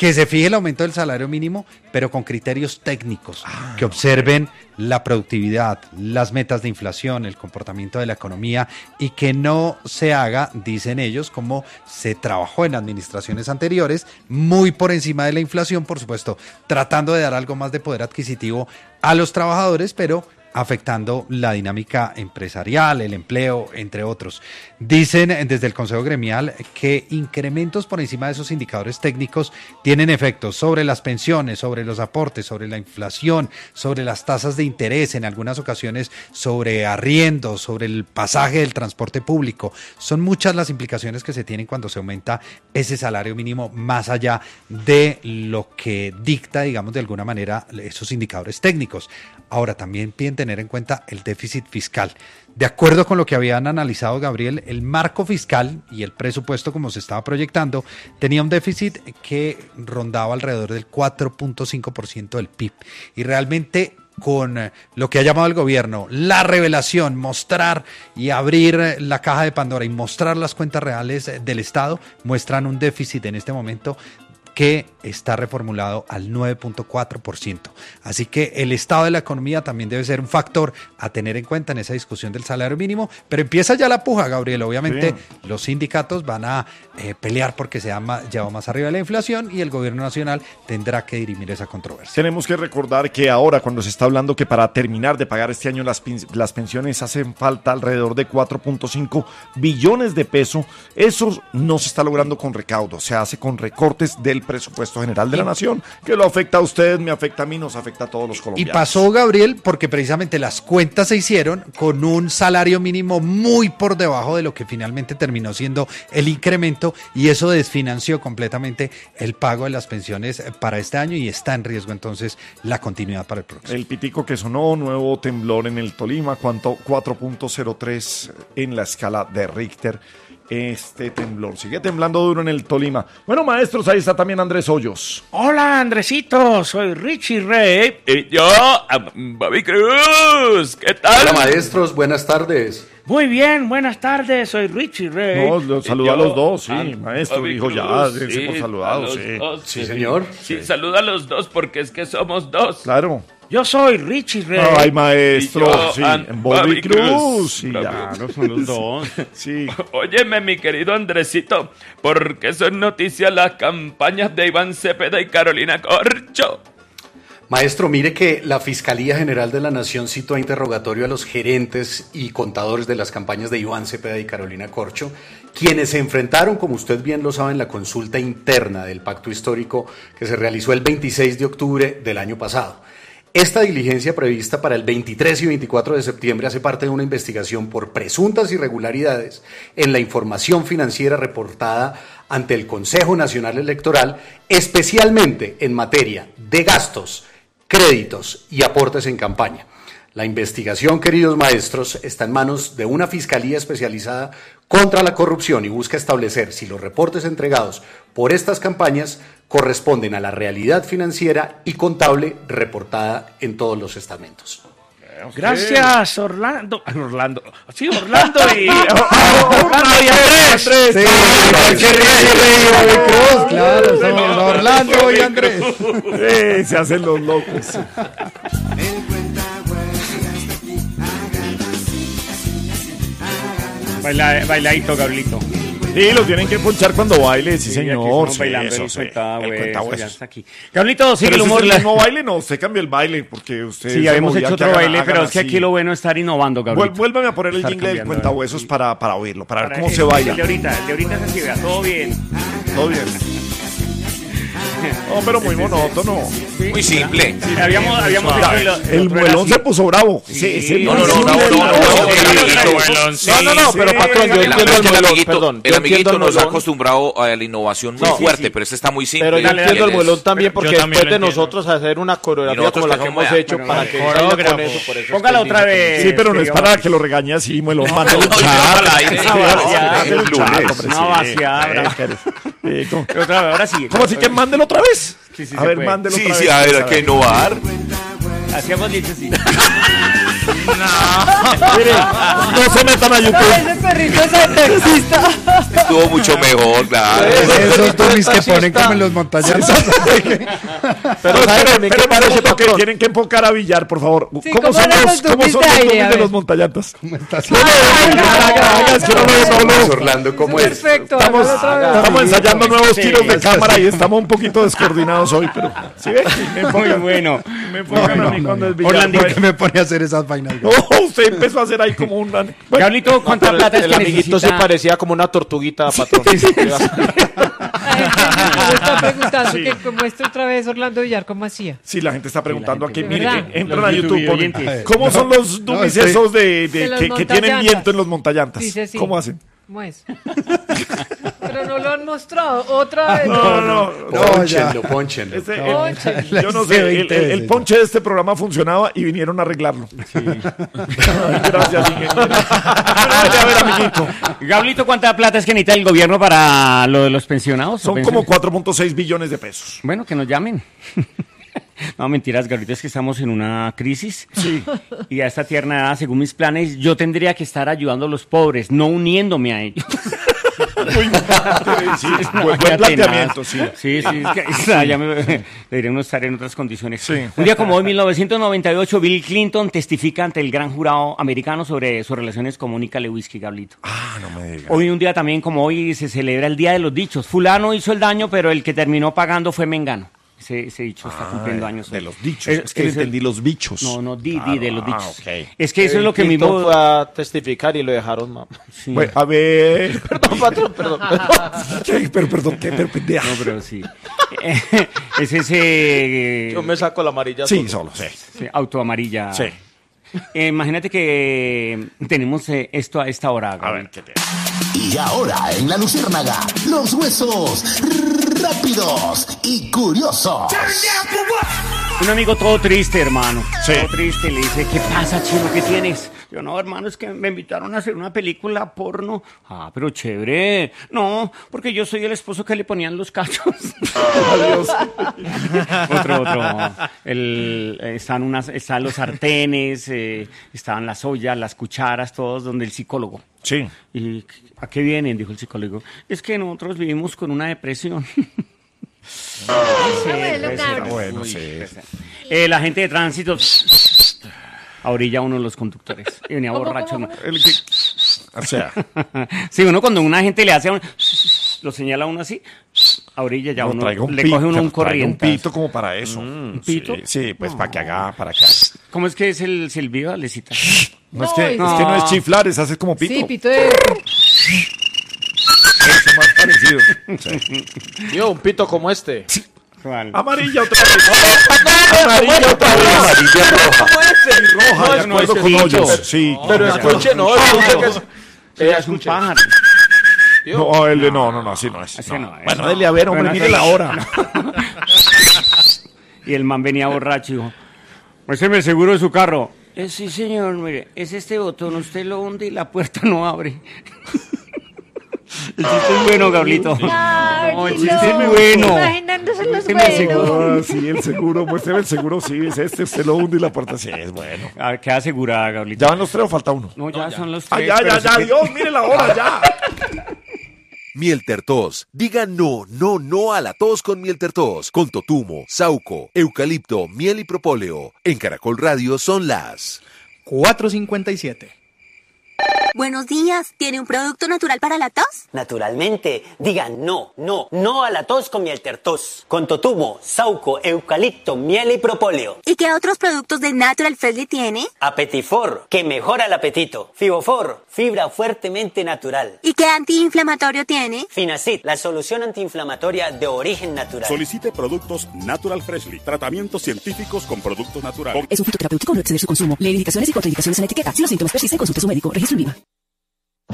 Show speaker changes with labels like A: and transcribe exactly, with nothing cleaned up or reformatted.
A: que se fije el aumento del salario mínimo, pero con criterios técnicos, ah, que observen la productividad, las metas de inflación, el comportamiento de la economía y que no se haga, dicen ellos, como se trabajó en administraciones anteriores, muy por encima de la inflación, por supuesto, tratando de dar algo más de poder adquisitivo a los trabajadores, pero afectando la dinámica empresarial, el empleo, entre otros. Dicen desde el Consejo Gremial que incrementos por encima de esos indicadores técnicos tienen efectos sobre las pensiones, sobre los aportes, sobre la inflación, sobre las tasas de interés, en algunas ocasiones sobre arriendos, sobre el pasaje del transporte público. Son muchas las implicaciones que se tienen cuando se aumenta ese salario mínimo más allá de lo que dicta, digamos, de alguna manera esos indicadores técnicos. Ahora, también piden tener en cuenta el déficit fiscal. De acuerdo con lo que habían analizado, Gabriel, el marco fiscal y el presupuesto como se estaba proyectando tenía un déficit que rondaba alrededor del cuatro punto cinco por ciento del P I B. Y realmente con lo que ha llamado el gobierno, la revelación, mostrar y abrir la caja de Pandora y mostrar las cuentas reales del Estado, muestran un déficit en este momento que está reformulado al nueve punto cuatro por ciento. Así que el estado de la economía también debe ser un factor a tener en cuenta en esa discusión del salario mínimo, pero empieza ya la puja, Gabriel. Obviamente sí, los sindicatos van a eh, pelear porque se ha llevado más arriba la inflación y el gobierno nacional tendrá que dirimir esa controversia.
B: Tenemos que recordar que ahora, cuando se está hablando que para terminar de pagar este año las, las pensiones hacen falta alrededor de cuatro punto cinco billones de pesos, eso no se está logrando con recaudo, se hace con recortes del presupuesto general de la nación, que lo afecta a usted, me afecta a mí, nos afecta a todos los colombianos.
A: Y pasó, Gabriel, porque precisamente las cuentas se hicieron con un salario mínimo muy por debajo de lo que finalmente terminó siendo el incremento, y eso desfinanció completamente el pago de las pensiones para este año y está en riesgo entonces la continuidad para el próximo.
B: El pitico que sonó, nuevo temblor en el Tolima, cuatro punto cero tres en la escala de Richter. Este temblor sigue temblando duro en el Tolima. Bueno, maestros, ahí está también Andrés Hoyos.
C: Hola, Andresito, soy Richie Rey.
D: Y yo, Bobby Cruz. ¿Qué tal?
E: Hola, maestros, buenas tardes.
C: Muy bien, buenas tardes, soy Richie Rey.
B: No, los saluda a los dos, sí, ah, maestro,
D: Bobby
B: dijo
D: Cruz,
B: ya,
D: sí,
B: dense por saludados, sí.
D: Dos,
E: sí. Sí, señor.
D: Sí, saluda a los dos porque es que somos dos.
B: Claro.
C: Yo soy Richie Rey.
B: Ay, maestro,
D: yo,
B: sí,
D: Bobby,
B: Bobby Cruz.
D: Cruz.
B: Sí,
D: Bobby.
B: claro, son los dos. Sí.
D: Óyeme, mi querido Andresito, ¿por qué son noticias las campañas de Iván Cepeda y Carolina Corcho?
E: Maestro, mire que la Fiscalía General de la Nación citó a interrogatorio a los gerentes y contadores de las campañas de Iván Cepeda y Carolina Corcho, quienes se enfrentaron, como usted bien lo sabe, en la consulta interna del pacto histórico que se realizó el veintiséis de octubre del año pasado. Esta diligencia prevista para el veintitrés y veinticuatro de septiembre hace parte de una investigación por presuntas irregularidades en la información financiera reportada ante el Consejo Nacional Electoral, especialmente en materia de gastos, créditos y aportes en campaña. La investigación, queridos maestros, está en manos de una fiscalía especializada contra la corrupción y busca establecer si los reportes entregados por estas campañas corresponden a la realidad financiera y contable reportada en todos los estamentos.
C: Gracias, Orlando. Orlando. Sí, Orlando y... Orlando y Andrés.
A: Sí, Cruz, claro, somos Orlando y Andrés.
B: Sí, se hacen los locos.
C: Baila, bailadito, Gabrielito.
B: Sí, lo tienen que ponchar cuando baile, sí,
C: Sí,
B: señor.
C: aquí
B: Sí,
C: bailando
B: eso,
C: el
B: sí.
C: cuenta,
B: El
C: güey,
B: cuentahuesos.
C: eso ya está aquí. Gabrielito, sigue
B: Pero
C: el humor.
B: ese es el mismo baile, no, usted cambia el baile porque usted...
C: Sí,
B: se
C: habíamos
B: movía
C: hecho
B: que
C: otro
B: hagan-
C: baile,
B: hagan
C: pero es que
B: así.
C: aquí lo bueno es estar innovando,
B: Vuel-
C: Gabrielito.
B: Vuélvame a poner el
C: Estar
B: jingle del
C: cambiando,
B: cuentahuesos
C: ¿verdad?
B: para, para oírlo, para ver
C: Para-
B: cómo
C: el-
B: se baila.
C: El de ahorita, el de ahorita es así, vea, todo bien.
B: Todo bien. No, pero muy monótono.
D: Muy simple.
C: Sí, habíamos, habíamos
B: Mira,
C: hecho
B: el
C: otro era
B: muelón
C: así.
B: se puso bravo.
C: Sí,
B: ese
D: No, no, no,
B: muelón
D: bravo,
B: sí,
D: no, no, no,
B: sí.
D: no,
F: No, no, no, pero patrón, yo
D: El,
F: entiendo el
D: el
F: muelón,
D: amiguito,
F: perdón.
D: el
F: yo entiendo
D: amiguito
F: el
D: nos ha
F: muelón,
D: acostumbrado a la innovación muy
F: No, sí,
D: fuerte,
C: sí.
D: pero este está muy simple.
F: pero yo
C: Dale,
F: entiendo
C: dale,
F: el muelón
D: es-
F: también
C: pero
F: porque
C: yo también
F: después
C: lo
F: de
C: entiendo.
F: nosotros hacer una
D: Y
F: coreografía
D: nosotros
F: como la
D: para
F: que
D: que
F: hemos
D: mueva.
F: hecho
C: Bueno,
F: para
C: el
F: que baile con
C: coreógrafo.
F: eso, por eso
C: Póngala
F: es que
C: otra
F: dice
C: vez.
B: Sí, pero no es
C: Sí,
B: para
C: vamos.
B: que lo regañe así, muelón. Mándelo
D: no,
B: un
D: no,
B: chat.
D: al aire.
B: Sí,
C: Una vaciada,
B: mándelo un
D: el
B: chat,
D: lunes.
B: hombre,
C: Una
B: sí.
C: vaciada, bravo.
B: Sí, ¿cómo-
C: Pero otra vez, ahora sí.
B: ¿Cómo así que mándelo otra vez?
C: Sí, sí,
B: A
C: se
B: ver,
C: puede.
B: mándelo
D: Sí,
B: otra
D: sí,
B: vez.
D: a ver, hay que innovar.
C: Hacíamos dicho así.
B: Mire, no se metan a YouTube.
F: Ese perrito es el taxista.
G: Estuvo mucho mejor, claro.
A: Esos dummies que ponen como en los montañeros.
B: Pero, pero, pero, pero un poco que tienen que enfocar a Villar, por favor.
F: Sí,
B: ¿Cómo,
F: ¿cómo
B: son
F: eran
B: los,
F: los
B: ¿cómo
F: dummies
B: son
F: de
B: los
F: aire?
B: dummies
F: A
B: de
F: ver.
B: los montallantas?
A: ¿Cómo estás?
B: Haga, haga, es que no lo veo, no lo-
E: Orlando, ¿cómo es?
F: Perfecto.
B: Estamos,
F: hágalo otra vez.
B: estamos ensayando nuevos tiros de cámara y estamos un poquito descoordinados hoy, pero ¿sí ve? Me
C: Muy
B: enfocan,
C: bueno.
B: me enfocan a mí cuando es Villar.
C: Orlandito,
A: ¿Por qué me pone a hacer esas vainas?
B: No, usted empezó a hacer ahí como un... Bueno,
C: Gablito, ¿cuánta
H: Pero
C: plata
H: el,
C: es
H: el
C: que
H: amiguito
C: necesita?
H: se parecía como una tortuguita, patrón.
F: La gente me está preguntando
B: Sí.
F: que muestre otra vez Orlando Villar cómo hacía.
B: sí, la gente está preguntando aquí.
C: gente-
B: Mire,
F: ¿verdad?
B: que entran
C: Los
B: a YouTube.
C: YouTube
B: ponen,
C: oyentes.
B: ¿cómo son los dummies
A: estoy-
B: esos de, de-
F: De los
B: que, que tienen
F: montallantas.
B: viento en los montallantas?
F: Dice sí.
B: ¿Cómo hacen?
F: ¿Cómo es? Pero no lo han mostrado. Otra vez.
B: No, no, no.
E: Pónchenlo, pónchenlo.
B: Ese-
F: Ponche.
B: el- yo no sé, el, el- el ponche de este programa funcionaba y vinieron a arreglarlo. Ay, gracias, ingeniero. Vaya a ver, amiguito.
C: Gablito, ¿cuánta plata es que necesita el gobierno para lo de los pensionados? o
B: Son
C: pensiones?
B: como cuatro punto seis billones de pesos.
C: Bueno, que nos llamen. No, mentiras, Gablito, es que estamos en una crisis.
B: Sí.
C: Y a esta tierna edad, según mis planes, yo tendría que estar ayudando a los pobres, no uniéndome a ellos.
B: Sí,
C: Es una
B: buen, buen
C: vaina
B: planteamiento,
C: tenaz.
B: sí.
C: Sí, sí, es que, o sea, ya me, deberíamos estar en otras condiciones.
B: Sí.
C: Un día como hoy, mil novecientos noventa y ocho, Bill Clinton testifica ante el gran jurado americano sobre sus relaciones con Mónica Lewinsky, Gablito.
B: Ah, no me digas.
C: Hoy, un día también como hoy, se celebra el Día de los Dichos. Fulano hizo el daño, pero el que terminó pagando fue Mengano. Ese, ese dicho está cumpliendo años.
B: De
C: hoy.
B: los dichos.
C: Es-
B: Es, que le
C: es el-
B: entendí los bichos.
C: No, no, di, di,
B: Claro,
C: de los
B: ah,
C: dichos.
B: ok.
C: Es que eso es lo que
H: Clinton
C: mismo...
H: fue a testificar y lo dejaron, ma.
C: Sí.
B: Bueno, a ver.
H: Perdón, patrón, perdón.
B: ¿Qué? Pero, perdón, ¿qué? Pero, pendeja.
C: No, pero sí. Es ese...
H: Yo me saco la amarilla.
B: Sí,
H: solo.
B: solo, sí.
C: Sí, auto amarilla.
B: Sí.
C: Eh, imagínate que tenemos eh, esto a esta hora.
B: A
C: Gaby.
B: ver, ¿qué te...
I: Y ahora en la Luciérnaga, los huesos rápidos y curiosos.
C: Un amigo todo triste, hermano.
B: Sí.
C: Todo triste. Le dice, ¿qué pasa, chino? ¿Qué tienes? Yo, no, hermano, es que me invitaron a hacer una película porno. Ah, pero chévere. No, porque yo soy el esposo que le ponían los cachos.
B: Adiós.
C: Otro, otro. El, eh, están, unas, están los sartenes, eh, estaban las ollas, las cucharas, todos, donde el psicólogo.
B: Sí.
C: ¿Y a qué vienen? Dijo el psicólogo. Es que nosotros vivimos con una depresión.
B: Ah, bueno, sí.
C: Eh, la gente de tránsito a orilla uno de los conductores. Y venía
F: ¿Cómo,
C: borracho.
F: cómo,
C: ¿no?
B: El que... O sea,
C: Sí, uno cuando una gente le hace a uno, lo señala a uno así, a orilla ya
B: no,
C: uno
B: traiga un
C: le
B: pito,
C: coge uno un
B: traiga
C: corriente.
B: un pito como para eso.
C: ¿Un pito?
B: Sí, sí, pues para que haga, para que haga.
C: ¿Cómo es que es el silbido, Alecita?
B: No, es,
F: No,
B: que,
F: es-
B: es que no es chiflar, es hacer como pito.
F: Sí, pito de...
B: Eso más parecido. Sí.
H: Yo, un pito como este.
C: ¿Cuál?
B: Amarilla otra vez. Amarilla otra vez.
G: Amarilla roja.
B: Y roja, de
C: Eso no
B: acuerdo
C: es
B: con
C: pito.
B: hoyos. Sí.
H: Pero escuche, no, escuche que es...
C: Ella
H: Eh,
C: es un
H: escuche.
C: pájaro.
B: No, el de no, no, no, así no es.
C: Ese
B: No.
C: no es.
B: Bueno, dele a ver, hombre,
C: Bueno,
B: mire la hora.
C: Y el man venía borracho y dijo, muéstreme el seguro de su carro. Eh, sí, señor, mire, es este botón, usted lo hunde y la puerta no abre. El chiste es bueno, Gablito. No, el chiste es muy bueno.
F: Imaginándose los
C: Muéstreme el seguro.
B: Ah, sí, el seguro, muéstrame el seguro, sí, es este, usted lo hunde y la puerta sí, es bueno.
C: A ver, queda asegurada, Gablito.
B: ¿Ya van los tres o falta uno?
C: No, ya son los
B: Ah,
C: tres.
B: ya,
C: pero
B: ya,
C: si
B: ya,
C: que-
B: Dios, mire la hora, ya.
G: Mieltertos. Diga no, no, no a la tos con Mieltertos. Con totumo, sauco, eucalipto, miel y propóleo. En Caracol Radio son las...
J: cuatro cincuenta y siete.
K: Buenos días, ¿tiene un producto natural para la tos?
L: Naturalmente, diga no, no, no a la tos con Mieltertos. Con totumo, sauco, eucalipto, miel y propóleo.
K: ¿Y qué otros productos de Natural Freshly tiene?
L: Apetifor, que mejora el apetito. Fibofor, fibra fuertemente natural.
K: ¿Y qué antiinflamatorio tiene?
L: Finacid, la solución antiinflamatoria de origen natural.
M: Solicite productos Natural Freshly. Tratamientos científicos con productos naturales.
N: Es un fitoterapéutico, no exceder su consumo. Lee indicaciones y contraindicaciones en la etiqueta. Si los síntomas persisten, consulte a su médico. Registro en Viva.